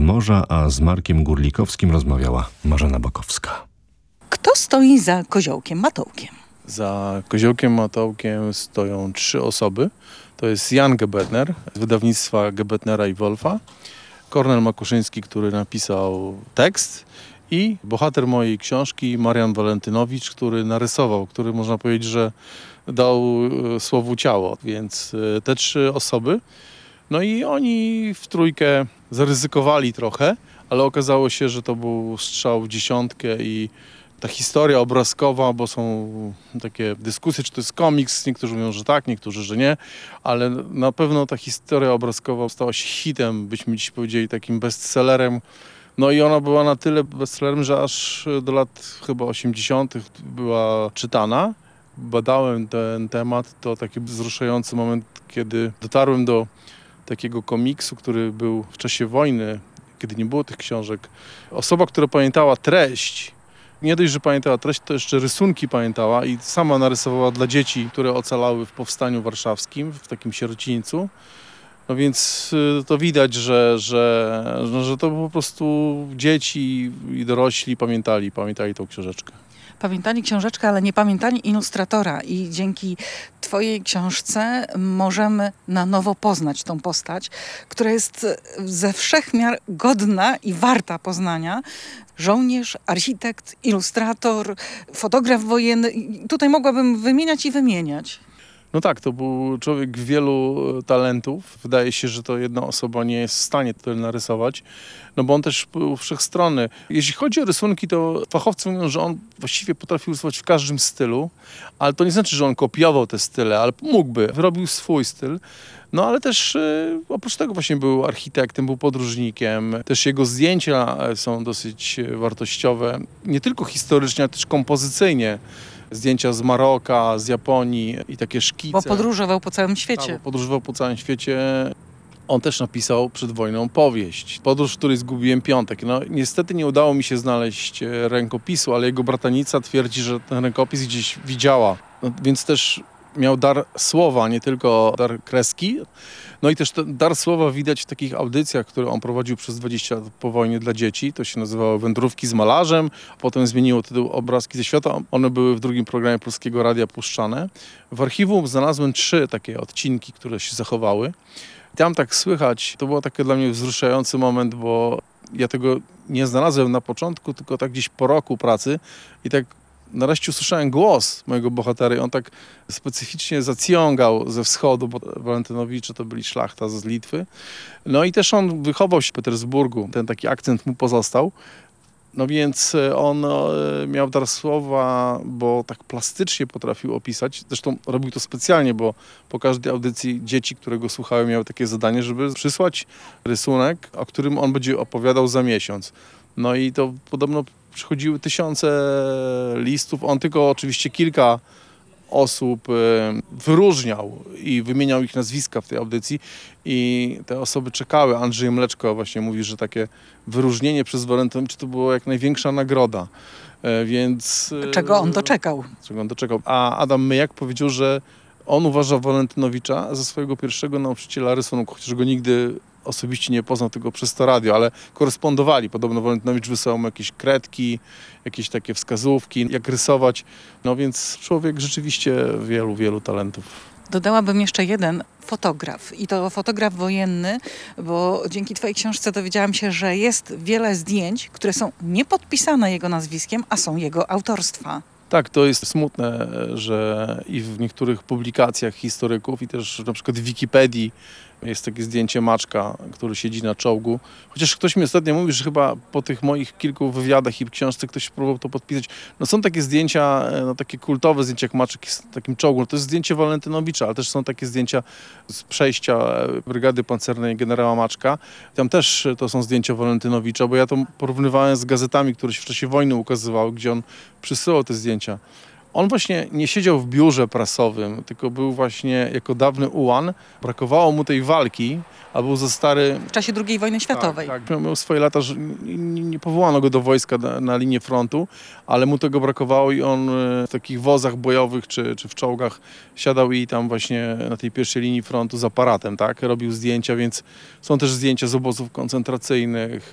morza, a z Markiem Górlikowskim rozmawiała Marzena Bokowska. Kto stoi za Koziołkiem Matołkiem? Za Koziołkiem Matołkiem stoją 3 osoby. To jest Jan Gebetner z wydawnictwa Gebetnera i Wolfa, Kornel Makuszyński, który napisał tekst, i bohater mojej książki Marian Walentynowicz, który narysował, który można powiedzieć, że dał słowu ciało. Więc te 3 osoby. No i oni w trójkę zaryzykowali trochę, ale okazało się, że to był strzał w dziesiątkę i ta historia obrazkowa, bo są takie dyskusje, czy to jest komiks, niektórzy mówią, że tak, niektórzy, że nie, ale na pewno ta historia obrazkowa stała się hitem, byśmy dziś powiedzieli takim bestsellerem. No i ona była na tyle bestsellerem, że aż do lat chyba 80. była czytana. Badałem ten temat, to taki wzruszający moment, kiedy dotarłem do takiego komiksu, który był w czasie wojny, kiedy nie było tych książek. Osoba, która pamiętała treść, nie dość, że pamiętała treść, to jeszcze rysunki pamiętała i sama narysowała dla dzieci, które ocalały w Powstaniu Warszawskim, w takim sierocińcu. No więc to widać, że to po prostu dzieci i dorośli pamiętali tą książeczkę. Pamiętali książeczkę, ale nie pamiętali ilustratora i dzięki twojej książce możemy na nowo poznać tą postać, która jest ze wszech miar godna i warta poznania. Żołnierz, architekt, ilustrator, fotograf wojenny. Tutaj mogłabym wymieniać i wymieniać. No tak, to był człowiek wielu talentów. Wydaje się, że to jedna osoba nie jest w stanie tyle narysować, no bo on też był wszechstronny. Jeśli chodzi o rysunki, to fachowcy mówią, że on właściwie potrafił rysować w każdym stylu, ale to nie znaczy, że on kopiował te style, ale mógłby, wyrobił swój styl. No ale też oprócz tego właśnie był architektem, był podróżnikiem. Też jego zdjęcia są dosyć wartościowe, nie tylko historycznie, ale też kompozycyjnie. Zdjęcia z Maroka, z Japonii i takie szkice. Bo podróżował po całym świecie. Tak, podróżował po całym świecie. On też napisał przed wojną powieść. Podróż, w której zgubiłem piątek. No niestety nie udało mi się znaleźć rękopisu, ale jego bratanica twierdzi, że ten rękopis gdzieś widziała. No, więc też miał dar słowa, nie tylko dar kreski. No i też ten dar słowa widać w takich audycjach, które on prowadził przez 20 lat po wojnie dla dzieci. To się nazywało Wędrówki z malarzem. Potem zmieniło tytuł Obrazki ze świata. One były w drugim programie Polskiego Radia puszczane. W archiwum znalazłem 3 takie odcinki, które się zachowały. Tam tak słychać, to był taki dla mnie wzruszający moment, bo ja tego nie znalazłem na początku, tylko tak gdzieś po roku pracy i tak nareszcie usłyszałem głos mojego bohatera i on tak specyficznie zacjągał ze wschodu, bo Walentynowicze to byli szlachta z Litwy. No i też on wychował się w Petersburgu, ten taki akcent mu pozostał. No więc on miał dar słowa, bo tak plastycznie potrafił opisać. Zresztą robił to specjalnie, bo po każdej audycji dzieci, które go słuchały, miały takie zadanie, żeby przysłać rysunek, o którym on będzie opowiadał za miesiąc. No i to podobno przychodziły tysiące listów. On tylko oczywiście kilka osób wyróżniał i wymieniał ich nazwiska w tej audycji i te osoby czekały. Andrzej Mleczko właśnie mówi, że takie wyróżnienie przez Walentynowicza to była jak największa nagroda. Więc Czego on doczekał. A Adam Myjak powiedział, że on uważa Walentynowicza za swojego pierwszego nauczyciela rysunku, chociaż go nigdy osobiście nie poznał, tylko przez to radio, ale korespondowali. Podobno Walentynowicz wysłał mu jakieś kredki, jakieś takie wskazówki, jak rysować. No więc człowiek rzeczywiście wielu talentów. Dodałabym jeszcze jeden fotograf i to fotograf wojenny, bo dzięki twojej książce dowiedziałam się, że jest wiele zdjęć, które są niepodpisane jego nazwiskiem, a są jego autorstwa. Tak, to jest smutne, że i w niektórych publikacjach historyków i też na przykład w Wikipedii jest takie zdjęcie Maczka, który siedzi na czołgu. Chociaż ktoś mi ostatnio mówi, że chyba po tych moich kilku wywiadach i książce ktoś próbował to podpisać. No są takie zdjęcia, no takie kultowe zdjęcia jak Maczek jest w takim czołgu. No to jest zdjęcie Walentynowicza, ale też są takie zdjęcia z przejścia Brygady Pancernej generała Maczka. Tam też to są zdjęcia Walentynowicza, bo ja to porównywałem z gazetami, które się w czasie wojny ukazywały, gdzie on przysyłał te zdjęcia. On właśnie nie siedział w biurze prasowym, tylko był właśnie jako dawny ułan. Brakowało mu tej walki, a był za stary. W czasie II wojny światowej. Tak. Miał swoje lata, że nie powołano go do wojska na linię frontu, ale mu tego brakowało i on w takich wozach bojowych czy w czołgach siadał i tam właśnie na tej pierwszej linii frontu z aparatem, tak? Robił zdjęcia, więc są też zdjęcia z obozów koncentracyjnych.